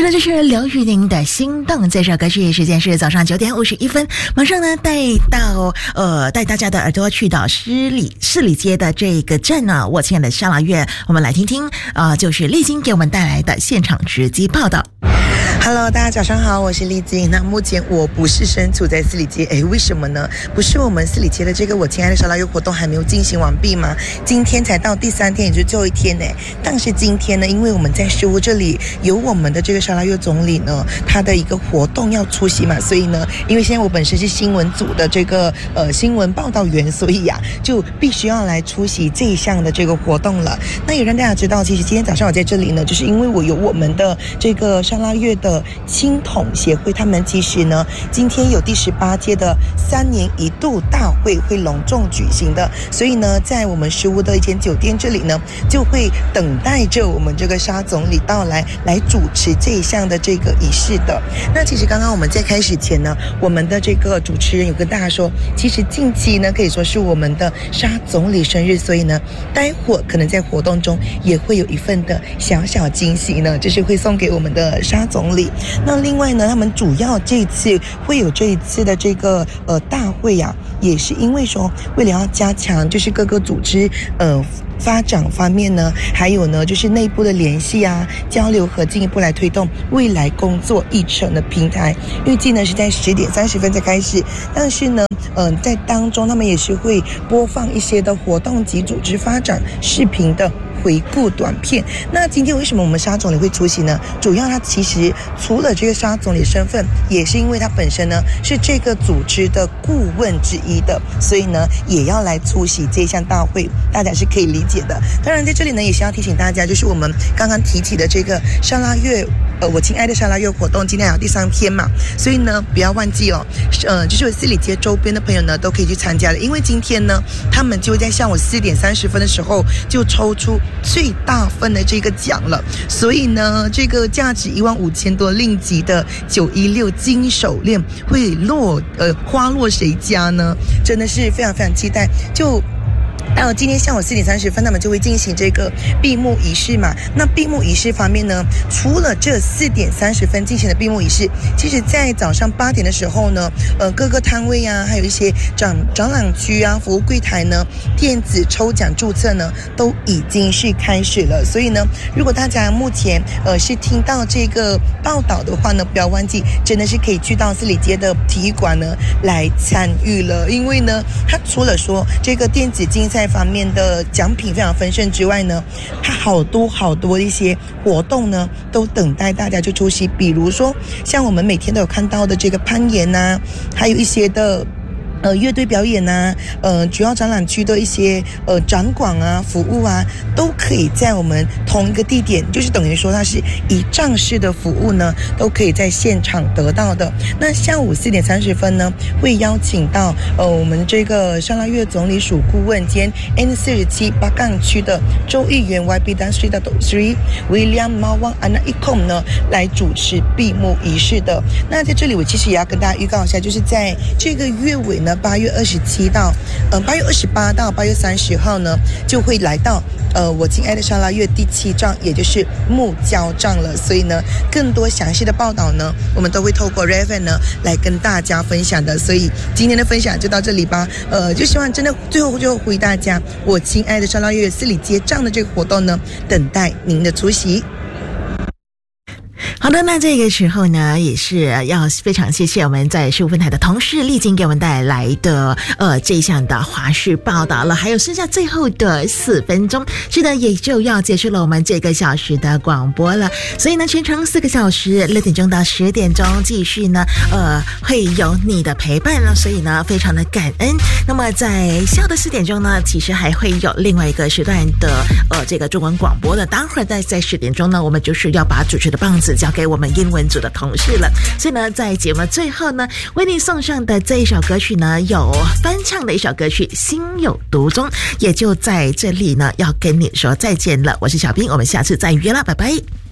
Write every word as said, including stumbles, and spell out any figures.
是的，这是刘玉玲的心动。这首歌曲时间是早上九点五十一分，马上呢带到呃带大家的耳朵去到市里市里街的这个站呢，我亲爱的沙拉月，我们来听听呃就是丽晶给我们带来的现场直击报道。 Hello， 大家早上好，我是丽晶。那目前我不是身处在四里街，诶，为什么呢？不是我们四里街的这个我亲爱的沙拉月活动还没有进行完毕吗？今天才到第三天，也就是最后一天呢。但是今天呢，因为我们在事务这里有我们的这个沙拉月总理呢，他的一个活动要出席嘛，所以呢，因为现在我本身是新闻组的这个呃新闻报道员，所以呀、啊，就必须要来出席这一项的这个活动了。那也让大家知道，其实今天早上我在这里呢，就是因为我有我们的这个沙拉月的青统协会，他们其实呢今天有第十八届的三年一度大会会隆重举行的，所以呢在我们食物的一间酒店这里呢，就会等待着我们这个沙总理到来来主持这一项的这个仪式的。那其实刚刚我们在开始前呢，我们的这个主持人有跟大家说，其实近期呢可以说是我们的沙总理生日，所以呢待会儿可能在活动中也会有一份的小小惊喜呢，就是会送给我们的沙总理。那另外呢，他们主要这一次会有这一次的这个呃大会呀、啊，也是因为说为了要加强就是各个组织呃发展方面呢，还有呢就是内部的联系啊、交流和进一步来推动未来工作议程的平台。预计呢是在十点三十分才开始，但是呢，嗯、呃，在当中他们也是会播放一些的活动及组织发展视频的回顾短片。那今天为什么我们沙总理会出席呢？主要他其实除了这个沙总理身份，也是因为他本身呢是这个组织的顾问之一的，所以呢也要来出席这项大会，大家是可以理解的。当然在这里呢也是要提醒大家，就是我们刚刚提起的这个沙拉月呃，我亲爱的沙拉月活动今天还有第三天嘛，所以呢不要忘记哦，呃，就是四里街周边的朋友呢都可以去参加了，因为今天呢他们就在下午四点三十分的时候就抽出最大份的这个奖了，所以呢这个价值一万五千多令吉的九一六金手链会落呃花落谁家呢？真的是非常非常期待。就到今天下午四点三十分，他们就会进行这个闭幕仪式嘛。那闭幕仪式方面呢，除了这四点三十分进行的闭幕仪式，其实在早上八点的时候呢，呃，各个摊位啊，还有一些展展览区啊、服务柜台呢，电子抽奖注册呢，都已经是开始了。所以呢，如果大家目前呃是听到这个报道的话呢，不要忘记，真的是可以去到四里街的体育馆呢来参与了。因为呢，它除了说这个电子竞赛方面的奖品非常丰盛之外呢，它好多好多一些活动呢都等待大家去出席，比如说像我们每天都有看到的这个攀岩啊，还有一些的呃，乐队表演啊，呃，主要展览区的一些呃展馆啊、服务啊，都可以在我们同一个地点，就是等于说它是一站式的服务呢，都可以在现场得到的。那下午四点三十分呢，会邀请到呃我们这个沙拉月总理署顾问兼 N 四十七八杠区的州议员 Y B Dan Sri Dato Sri William Mawang Anak Ikom 呢来主持闭幕仪式的。那在这里我其实也要跟大家预告一下，就是在这个月尾呢。八月二十七到，呃，八月二十八到八月三十号呢，就会来到呃我亲爱的沙拉月第七站，也就是木交站了。所以呢，更多详细的报道呢，我们都会透过 Raven 呢来跟大家分享的。所以今天的分享就到这里吧。呃，就希望真的最后就呼吁大家，我亲爱的沙拉月四里街站的这个活动呢，等待您的出席。 好的，那这个时候呢，也是要非常谢谢我们在十五分台的同事丽晶给我们带来的呃这一项的华视报道了，还有剩下最后的四分钟，是的，也就要结束了我们这个小时的广播了。所以呢，全程四个小时，六点钟到十点钟继续呢，呃，会有你的陪伴了，所以呢，非常的感恩。那么在下午的四点钟呢，其实还会有另外一个时段的呃这个中文广播的，待会儿在在十点钟呢，我们就是要把主持的棒子交给我们英文组的同事了。所以呢，在节目最后呢，为你送上的这一首歌曲呢，有翻唱的一首歌曲《心有独钟》，也就在这里呢，要跟你说再见了。我是小兵，我们下次再约了，拜拜。